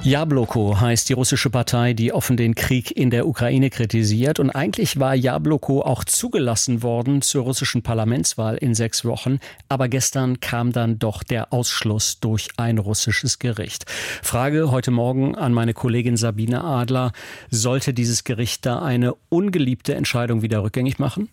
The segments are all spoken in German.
Jabloko heißt die russische Partei, die offen den Krieg in der Ukraine kritisiert. Und eigentlich war Jabloko auch zugelassen worden zur russischen Parlamentswahl in 6 Wochen. Aber gestern kam dann doch der Ausschluss durch ein russisches Gericht. Frage heute Morgen an meine Kollegin Sabine Adler. Sollte dieses Gericht da eine ungeliebte Entscheidung wieder rückgängig machen?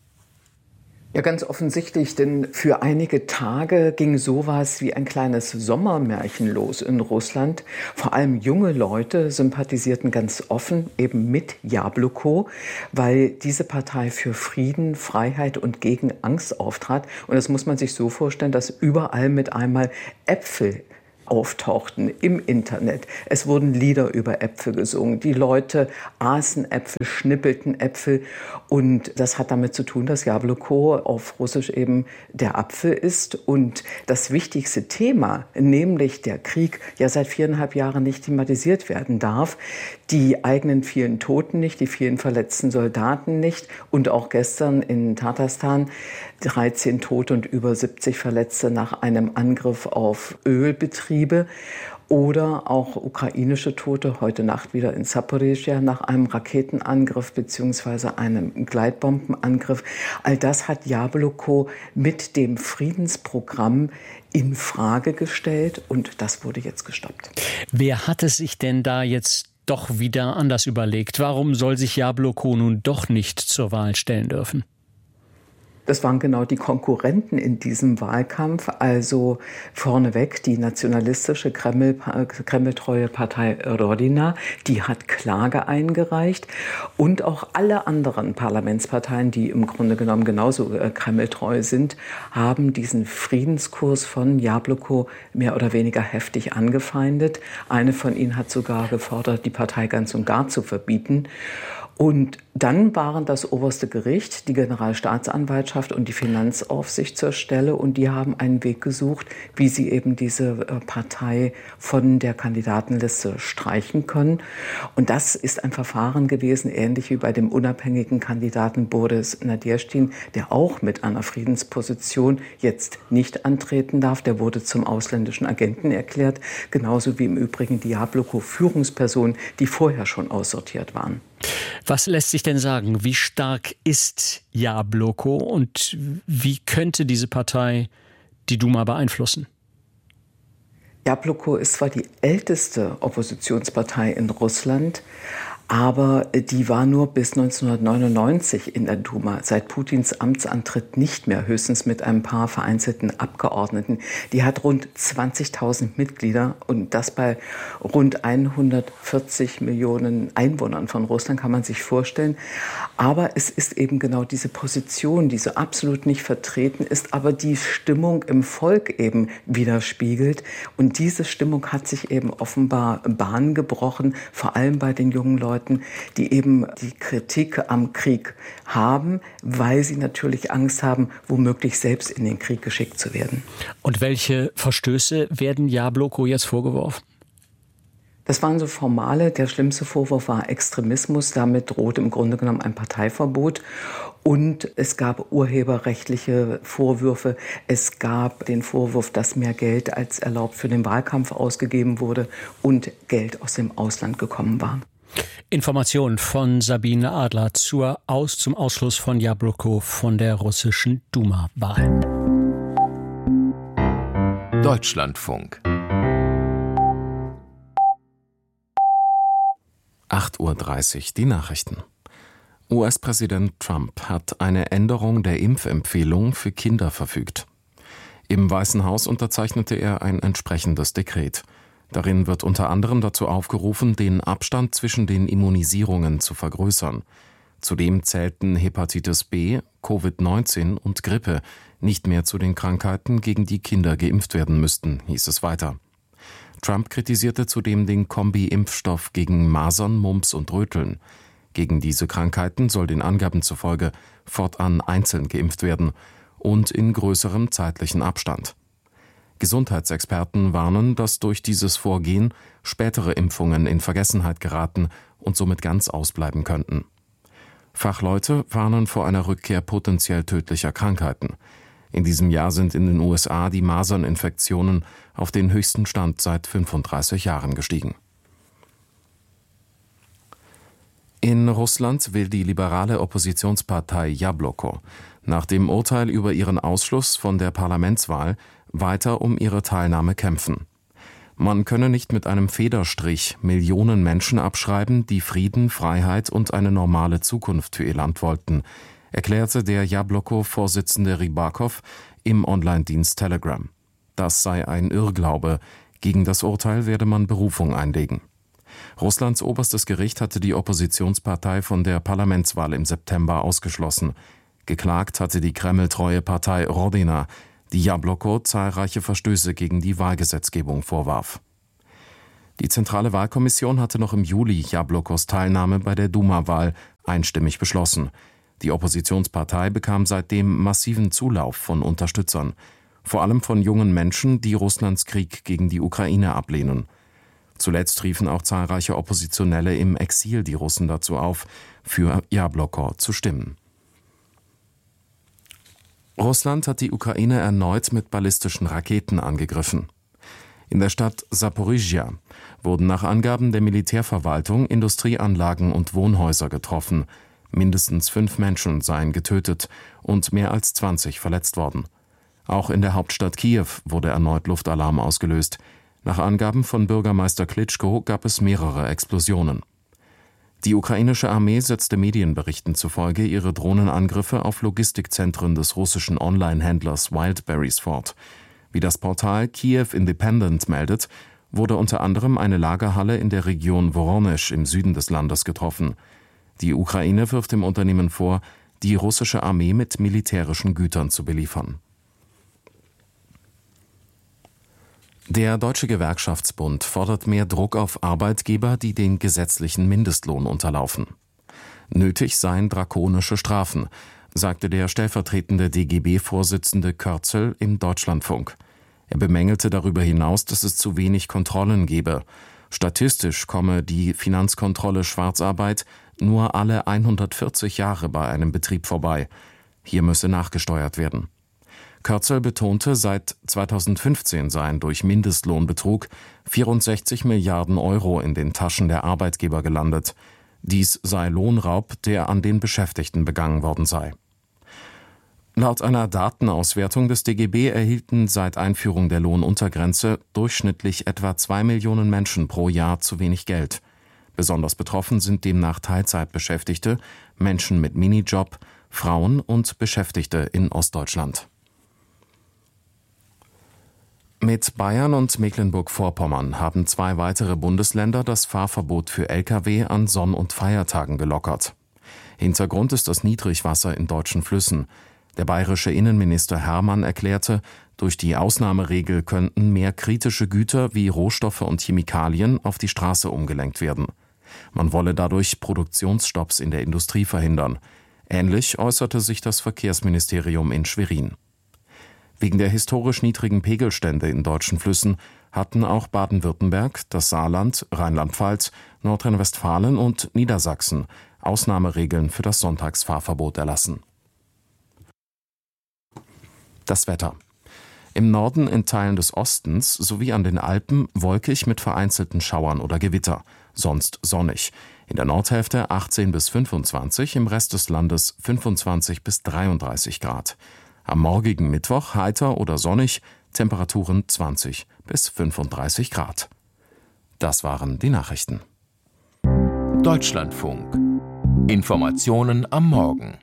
Ja, ganz offensichtlich, denn für einige Tage ging sowas wie ein kleines Sommermärchen los in Russland. Vor allem junge Leute sympathisierten ganz offen eben mit Jabloko, weil diese Partei für Frieden, Freiheit und gegen Angst auftrat. Und das muss man sich so vorstellen, dass überall mit einmal Äpfel auftauchten im Internet. Es wurden Lieder über Äpfel gesungen. Die Leute aßen Äpfel, schnippelten Äpfel. Und das hat damit zu tun, dass Jabloko auf Russisch eben der Apfel ist. Und das wichtigste Thema, nämlich der Krieg, ja seit 4,5 Jahren nicht thematisiert werden darf. Die eigenen vielen Toten nicht, die vielen verletzten Soldaten nicht. Und auch gestern in Tatarstan 13 Tote und über 70 Verletzte nach einem Angriff auf Ölbetriebe. Oder auch ukrainische Tote, heute Nacht wieder in Zaporizhzhia nach einem Raketenangriff bzw. einem Gleitbombenangriff. All das hat Jabloko mit dem Friedensprogramm in Frage gestellt und das wurde jetzt gestoppt. Wer hat es sich denn da jetzt doch wieder anders überlegt? Warum soll sich Jabloko nun doch nicht zur Wahl stellen dürfen? Das waren genau die Konkurrenten in diesem Wahlkampf, also vorneweg die nationalistische kremltreue Partei Rodina, die hat Klage eingereicht und auch alle anderen Parlamentsparteien, die im Grunde genommen genauso kremltreu sind, haben diesen Friedenskurs von Jabloko mehr oder weniger heftig angefeindet. Eine von ihnen hat sogar gefordert, die Partei ganz und gar zu verbieten. Und dann waren das oberste Gericht, die Generalstaatsanwaltschaft und die Finanzaufsicht zur Stelle und die haben einen Weg gesucht, wie sie eben diese Partei von der Kandidatenliste streichen können. Und das ist ein Verfahren gewesen, ähnlich wie bei dem unabhängigen Kandidaten Boris Nadezhdin, der auch mit einer Friedensposition jetzt nicht antreten darf. Der wurde zum ausländischen Agenten erklärt, genauso wie im Übrigen die Jabloko-Führungspersonen, die vorher schon aussortiert waren. Was lässt sich denn sagen? Wie stark ist Jabloko und wie könnte diese Partei die Duma beeinflussen? Jabloko ist zwar die älteste Oppositionspartei in Russland, aber die war nur bis 1999 in der Duma. Seit Putins Amtsantritt nicht mehr, höchstens mit ein paar vereinzelten Abgeordneten. Die hat rund 20.000 Mitglieder und das bei rund 140 Millionen Einwohnern von Russland, kann man sich vorstellen. Aber es ist eben genau diese Position, die so absolut nicht vertreten ist, aber die Stimmung im Volk eben widerspiegelt. Und diese Stimmung hat sich eben offenbar Bahn gebrochen, vor allem bei den jungen Leuten, die eben die Kritik am Krieg haben, weil sie natürlich Angst haben, womöglich selbst in den Krieg geschickt zu werden. Und welche Verstöße werden Jabloko jetzt vorgeworfen? Das waren so formale. Der schlimmste Vorwurf war Extremismus. Damit droht im Grunde genommen ein Parteiverbot. Und es gab urheberrechtliche Vorwürfe. Es gab den Vorwurf, dass mehr Geld als erlaubt für den Wahlkampf ausgegeben wurde und Geld aus dem Ausland gekommen war. Information von Sabine Adler zum Ausschluss von Jabloko von der russischen Duma-Wahl. Deutschlandfunk 8:30 Uhr, die Nachrichten. US-Präsident Trump hat eine Änderung der Impfempfehlung für Kinder verfügt. Im Weißen Haus unterzeichnete er ein entsprechendes Dekret. Darin wird unter anderem dazu aufgerufen, den Abstand zwischen den Immunisierungen zu vergrößern. Zudem zählten Hepatitis B, Covid-19 und Grippe nicht mehr zu den Krankheiten, gegen die Kinder geimpft werden müssten, hieß es weiter. Trump kritisierte zudem den Kombi-Impfstoff gegen Masern, Mumps und Röteln. Gegen diese Krankheiten soll den Angaben zufolge fortan einzeln geimpft werden und in größerem zeitlichen Abstand. Gesundheitsexperten warnen, dass durch dieses Vorgehen spätere Impfungen in Vergessenheit geraten und somit ganz ausbleiben könnten. Fachleute warnen vor einer Rückkehr potenziell tödlicher Krankheiten. In diesem Jahr sind in den USA die Maserninfektionen auf den höchsten Stand seit 35 Jahren gestiegen. In Russland will die liberale Oppositionspartei Jabloko nach dem Urteil über ihren Ausschluss von der Parlamentswahl weiter um ihre Teilnahme kämpfen. Man könne nicht mit einem Federstrich Millionen Menschen abschreiben, die Frieden, Freiheit und eine normale Zukunft für ihr Land wollten, erklärte der Jabloko-Vorsitzende Rybakov im Online-Dienst Telegram. Das sei ein Irrglaube. Gegen das Urteil werde man Berufung einlegen. Russlands oberstes Gericht hatte die Oppositionspartei von der Parlamentswahl im September ausgeschlossen. Geklagt hatte die kremltreue Partei Rodina, die Jabloko zahlreiche Verstöße gegen die Wahlgesetzgebung vorwarf. Die Zentrale Wahlkommission hatte noch im Juli Jablokos Teilnahme bei der Duma-Wahl einstimmig beschlossen. Die Oppositionspartei bekam seitdem massiven Zulauf von Unterstützern, vor allem von jungen Menschen, die Russlands Krieg gegen die Ukraine ablehnen. Zuletzt riefen auch zahlreiche Oppositionelle im Exil die Russen dazu auf, für Jabloko zu stimmen. Russland hat die Ukraine erneut mit ballistischen Raketen angegriffen. In der Stadt Saporizhia wurden nach Angaben der Militärverwaltung Industrieanlagen und Wohnhäuser getroffen. Mindestens 5 Menschen seien getötet und mehr als 20 verletzt worden. Auch in der Hauptstadt Kiew wurde erneut Luftalarm ausgelöst. Nach Angaben von Bürgermeister Klitschko gab es mehrere Explosionen. Die ukrainische Armee setzte Medienberichten zufolge ihre Drohnenangriffe auf Logistikzentren des russischen Online-Händlers Wildberries fort. Wie das Portal Kiew Independent meldet, wurde unter anderem eine Lagerhalle in der Region Woronesch im Süden des Landes getroffen. Die Ukraine wirft dem Unternehmen vor, die russische Armee mit militärischen Gütern zu beliefern. Der Deutsche Gewerkschaftsbund fordert mehr Druck auf Arbeitgeber, die den gesetzlichen Mindestlohn unterlaufen. Nötig seien drakonische Strafen, sagte der stellvertretende DGB-Vorsitzende Körzel im Deutschlandfunk. Er bemängelte darüber hinaus, dass es zu wenig Kontrollen gebe. Statistisch komme die Finanzkontrolle Schwarzarbeit nur alle 140 Jahre bei einem Betrieb vorbei. Hier müsse nachgesteuert werden. Körzel betonte, seit 2015 seien durch Mindestlohnbetrug 64 Milliarden Euro in den Taschen der Arbeitgeber gelandet. Dies sei Lohnraub, der an den Beschäftigten begangen worden sei. Laut einer Datenauswertung des DGB erhielten seit Einführung der Lohnuntergrenze durchschnittlich etwa 2 Millionen Menschen pro Jahr zu wenig Geld. Besonders betroffen sind demnach Teilzeitbeschäftigte, Menschen mit Minijob, Frauen und Beschäftigte in Ostdeutschland. Mit Bayern und Mecklenburg-Vorpommern haben 2 weitere Bundesländer das Fahrverbot für Lkw an Sonn- und Feiertagen gelockert. Hintergrund ist das Niedrigwasser in deutschen Flüssen. Der bayerische Innenminister Hermann erklärte, durch die Ausnahmeregel könnten mehr kritische Güter wie Rohstoffe und Chemikalien auf die Straße umgelenkt werden. Man wolle dadurch Produktionsstopps in der Industrie verhindern. Ähnlich äußerte sich das Verkehrsministerium in Schwerin. Wegen der historisch niedrigen Pegelstände in deutschen Flüssen hatten auch Baden-Württemberg, das Saarland, Rheinland-Pfalz, Nordrhein-Westfalen und Niedersachsen Ausnahmeregeln für das Sonntagsfahrverbot erlassen. Das Wetter. Im Norden in Teilen des Ostens sowie an den Alpen wolkig mit vereinzelten Schauern oder Gewitter, sonst sonnig. In der Nordhälfte 18 bis 25, im Rest des Landes 25 bis 33 Grad. Am morgigen Mittwoch heiter oder sonnig, Temperaturen 20 bis 35 Grad. Das waren die Nachrichten. Deutschlandfunk. Informationen am Morgen.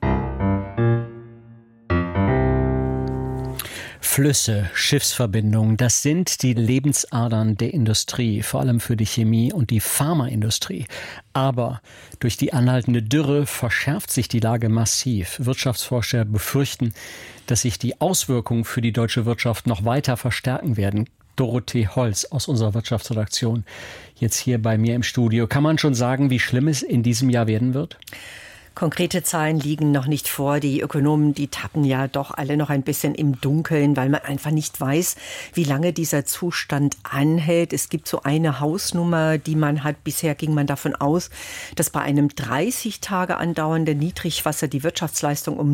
Flüsse, Schiffsverbindungen, das sind die Lebensadern der Industrie, vor allem für die Chemie- und die Pharmaindustrie. Aber durch die anhaltende Dürre verschärft sich die Lage massiv. Wirtschaftsforscher befürchten, dass sich die Auswirkungen für die deutsche Wirtschaft noch weiter verstärken werden. Dorothee Holz aus unserer Wirtschaftsredaktion, jetzt hier bei mir im Studio. Kann man schon sagen, wie schlimm es in diesem Jahr werden wird? Konkrete Zahlen liegen noch nicht vor. Die Ökonomen, die tappen ja doch alle noch ein bisschen im Dunkeln, weil man einfach nicht weiß, wie lange dieser Zustand anhält. Es gibt so eine Hausnummer, die man hat. Bisher ging man davon aus, dass bei einem 30 Tage andauernden Niedrigwasser die Wirtschaftsleistung um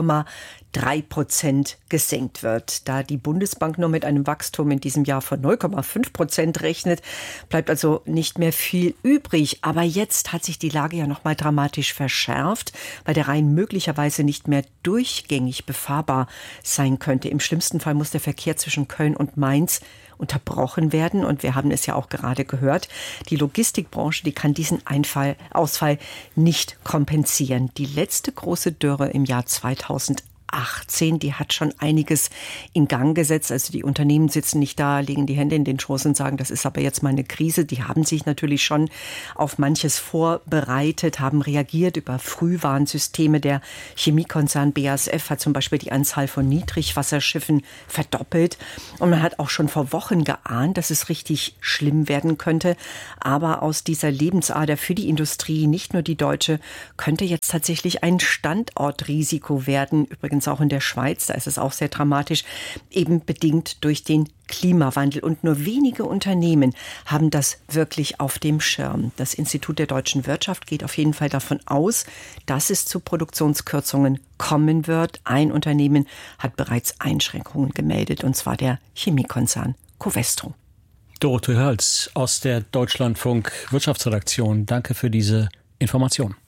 0,3% gesenkt wird. Da die Bundesbank nur mit einem Wachstum in diesem Jahr von 0,5% rechnet, bleibt also nicht mehr viel übrig. Aber jetzt hat sich die Lage ja noch mal dramatisch verschärft, weil der Rhein möglicherweise nicht mehr durchgängig befahrbar sein könnte. Im schlimmsten Fall muss der Verkehr zwischen Köln und Mainz unterbrochen werden. Und wir haben es ja auch gerade gehört, die Logistikbranche, die kann diesen Ausfall nicht kompensieren. Die letzte große Dürre im Jahr 2018, die hat schon einiges in Gang gesetzt. Also die Unternehmen sitzen nicht da, legen die Hände in den Schoß und sagen, das ist aber jetzt mal eine Krise. Die haben sich natürlich schon auf manches vorbereitet, haben reagiert über Frühwarnsysteme. Der Chemiekonzern BASF hat zum Beispiel die Anzahl von Niedrigwasserschiffen verdoppelt. Und man hat auch schon vor Wochen geahnt, dass es richtig schlimm werden könnte. Aber aus dieser Lebensader für die Industrie, nicht nur die deutsche, könnte jetzt tatsächlich ein Standortrisiko werden. Übrigens auch in der Schweiz, da ist es auch sehr dramatisch, eben bedingt durch den Klimawandel. Und nur wenige Unternehmen haben das wirklich auf dem Schirm. Das Institut der deutschen Wirtschaft geht auf jeden Fall davon aus, dass es zu Produktionskürzungen kommen wird. Ein Unternehmen hat bereits Einschränkungen gemeldet, und zwar der Chemiekonzern Covestro. Dorothee Hölz aus der Deutschlandfunk Wirtschaftsredaktion. Danke für diese Information.